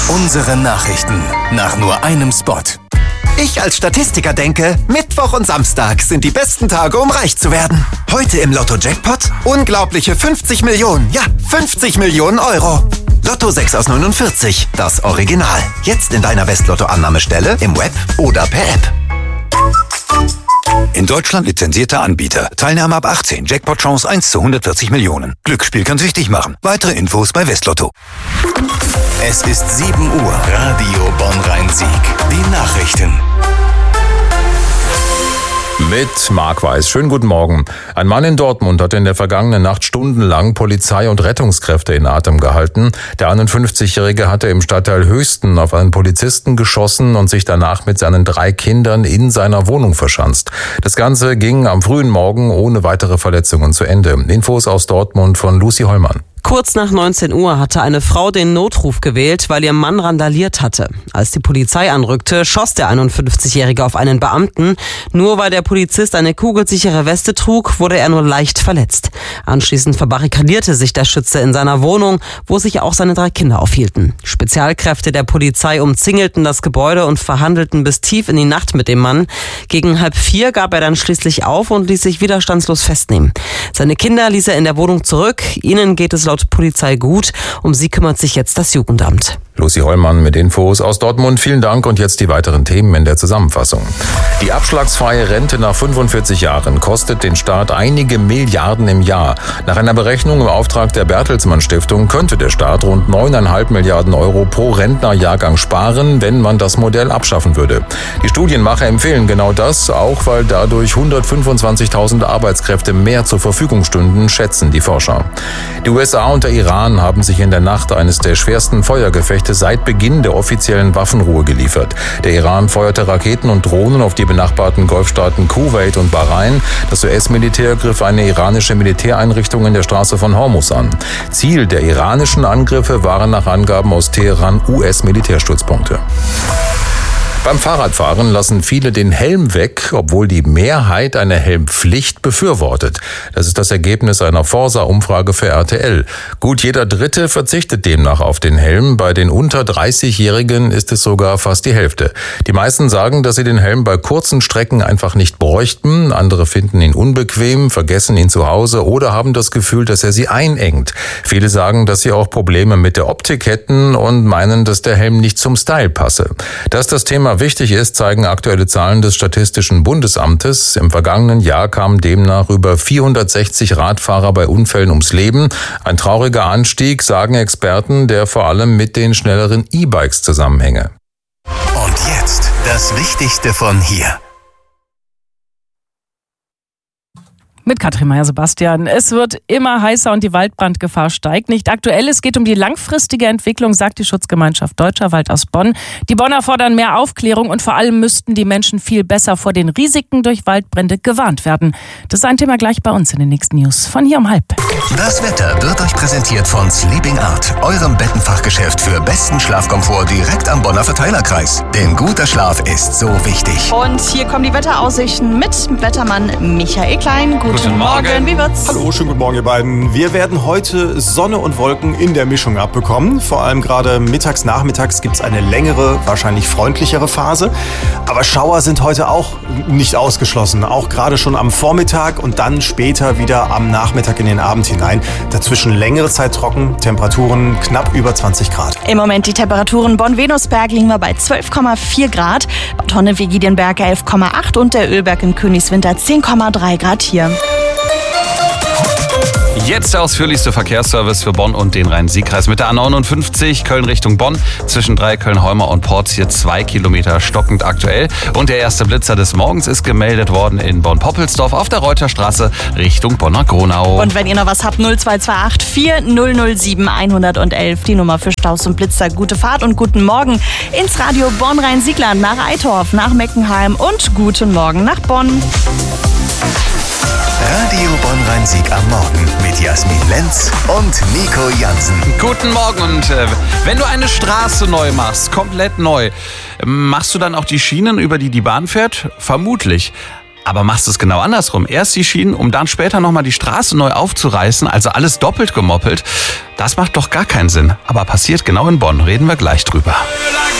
Unsere Nachrichten nach nur einem Spot. Ich als Statistiker denke, Mittwoch und Samstag sind die besten Tage, um reich zu werden. Heute im Lotto-Jackpot unglaubliche 50 Millionen. Ja, 50 Millionen Euro. Lotto 6 aus 49, das Original. Jetzt in deiner Westlotto-Annahmestelle, im Web oder per App. In Deutschland lizenzierter Anbieter. Teilnahme ab 18. Jackpot-Chance 1 zu 140 Millionen. Glücksspiel kann süchtig machen. Weitere Infos bei Westlotto. Es ist 7 Uhr. Radio Bonn-Rhein-Sieg. Die Nachrichten. Mit Marc Weiß. Schönen guten Morgen. Ein Mann in Dortmund hat in der vergangenen Nacht stundenlang Polizei und Rettungskräfte in Atem gehalten. Der 51-Jährige hatte im Stadtteil Höchsten auf einen Polizisten geschossen und sich danach mit seinen 3 Kindern in seiner Wohnung verschanzt. Das Ganze ging am frühen Morgen ohne weitere Verletzungen zu Ende. Infos aus Dortmund von Lucy Hollmann. Kurz nach 19 Uhr hatte eine Frau den Notruf gewählt, weil ihr Mann randaliert hatte. Als die Polizei anrückte, schoss der 51-Jährige auf einen Beamten. Nur weil der Polizist eine kugelsichere Weste trug, wurde er nur leicht verletzt. Anschließend verbarrikadierte sich der Schütze in seiner Wohnung, wo sich auch seine 3 Kinder aufhielten. Spezialkräfte der Polizei umzingelten das Gebäude und verhandelten bis tief in die Nacht mit dem Mann. Gegen 3:30 gab er dann schließlich auf und ließ sich widerstandslos festnehmen. Seine Kinder ließ er in der Wohnung zurück. Ihnen geht es laut Polizei gut. Um sie kümmert sich jetzt das Jugendamt. Lucy Hollmann mit Infos aus Dortmund. Vielen Dank und jetzt die weiteren Themen in der Zusammenfassung. Die abschlagsfreie Rente nach 45 Jahren kostet den Staat einige Milliarden im Jahr. Nach einer Berechnung im Auftrag der Bertelsmann Stiftung könnte der Staat rund 9,5 Milliarden Euro pro Rentnerjahrgang sparen, wenn man das Modell abschaffen würde. Die Studienmacher empfehlen genau das, auch weil dadurch 125.000 Arbeitskräfte mehr zur Verfügung stünden, schätzen die Forscher. Die USA und der Iran haben sich in der Nacht eines der schwersten Feuergefechte seit Beginn der offiziellen Waffenruhe geliefert. Der Iran feuerte Raketen und Drohnen auf die benachbarten Golfstaaten Kuwait und Bahrain. Das US-Militär griff eine iranische Militäreinrichtung in der Straße von Hormuz an. Ziel der iranischen Angriffe waren nach Angaben aus Teheran US-Militärstützpunkte. Beim Fahrradfahren lassen viele den Helm weg, obwohl die Mehrheit eine Helmpflicht befürwortet. Das ist das Ergebnis einer Forsa-Umfrage für RTL. Gut jeder Dritte verzichtet demnach auf den Helm. Bei den unter 30-Jährigen ist es sogar fast die Hälfte. Die meisten sagen, dass sie den Helm bei kurzen Strecken einfach nicht bräuchten. Andere finden ihn unbequem, vergessen ihn zu Hause oder haben das Gefühl, dass er sie einengt. Viele sagen, dass sie auch Probleme mit der Optik hätten und meinen, dass der Helm nicht zum Style passe. Dass das Thema wichtig ist, zeigen aktuelle Zahlen des Statistischen Bundesamtes. Im vergangenen Jahr kamen demnach über 460 Radfahrer bei Unfällen ums Leben. Ein trauriger Anstieg, sagen Experten, der vor allem mit den schnelleren E-Bikes zusammenhänge. Und jetzt das Wichtigste von hier. Mit Katrin Meyer-Sebastian. Es wird immer heißer und die Waldbrandgefahr steigt. Nicht aktuell, es geht um die langfristige Entwicklung, sagt die Schutzgemeinschaft Deutscher Wald aus Bonn. Die Bonner fordern mehr Aufklärung und vor allem müssten die Menschen viel besser vor den Risiken durch Waldbrände gewarnt werden. Das ist ein Thema gleich bei uns in den nächsten News. Von hier um 9:30. Das Wetter wird euch präsentiert von Sleeping Art, eurem Bettenfachgeschäft für besten Schlafkomfort direkt am Bonner Verteilerkreis. Denn guter Schlaf ist so wichtig. Und hier kommen die Wetteraussichten mit Wettermann Michael Klein. Guten Morgen, wie wird's? Hallo, schönen guten Morgen ihr beiden. Wir werden heute Sonne und Wolken in der Mischung abbekommen. Vor allem gerade mittags, nachmittags gibt es eine längere, wahrscheinlich freundlichere Phase. Aber Schauer sind heute auch nicht ausgeschlossen. Auch gerade schon am Vormittag und dann später wieder am Nachmittag in den Abend hinein. Dazwischen längere Zeit trocken, Temperaturen knapp über 20 Grad. Im Moment die Temperaturen Bonn-Venusberg liegen wir bei 12,4 Grad. Bad Honneweg-Giedienberg 11,8 und der Ölberg in Königswinter 10,3 Grad hier. Jetzt der ausführlichste Verkehrsservice für Bonn und den Rhein-Sieg-Kreis mit der A59 Köln Richtung Bonn. Zwischen Köln-Holmer und Porz hier 2 Kilometer stockend aktuell. Und der erste Blitzer des Morgens ist gemeldet worden in Bonn-Poppelsdorf auf der Reuterstraße Richtung Bonner Gronau. Und wenn ihr noch was habt, 0228 4007 111, die Nummer für Staus und Blitzer. Gute Fahrt und guten Morgen ins Radio Bonn-Rhein-Siegland, nach Eitorf, nach Meckenheim und guten Morgen nach Bonn. Radio Bonn-Rhein-Sieg am Morgen mit Jasmin Lenz und Nico Jansen. Guten Morgen und wenn du eine Straße neu machst, komplett neu, machst du dann auch die Schienen, über die die Bahn fährt? Vermutlich. Aber machst du es genau andersrum? Erst die Schienen, um dann später nochmal die Straße neu aufzureißen, also alles doppelt gemoppelt. Das macht doch gar keinen Sinn. Aber passiert genau in Bonn. Reden wir gleich drüber.